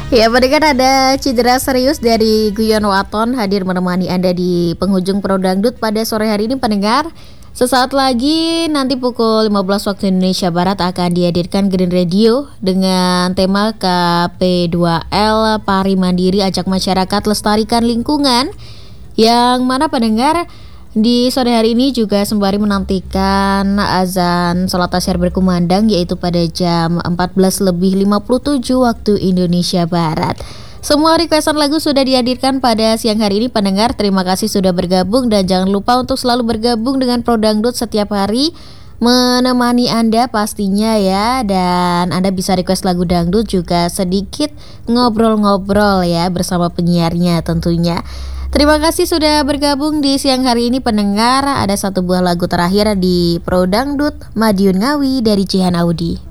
Ya, pendengar, ada Cedera Serius dari Guyon Waton hadir menemani Anda di penghujung Pro Dangdut pada sore hari ini, pendengar. Sesaat lagi nanti pukul 15 waktu Indonesia Barat akan dihadirkan Green Radio dengan tema KP2L Pari Mandiri Ajak Masyarakat Lestarikan Lingkungan, yang mana pendengar di sore hari ini juga sembari menantikan azan salat Asyar berkumandang, yaitu pada jam 14:57 waktu Indonesia Barat. Semua requestan lagu sudah dihadirkan pada siang hari ini, pendengar. Terima kasih sudah bergabung dan jangan lupa untuk selalu bergabung dengan Pro Dangdut setiap hari, menemani Anda pastinya ya. Dan Anda bisa request lagu dangdut, juga sedikit ngobrol-ngobrol ya bersama penyiarnya tentunya. Terima kasih sudah bergabung di siang hari ini, pendengar. Ada satu buah lagu terakhir di Pro Dangdut, Madiun Ngawi dari Jihan Audi.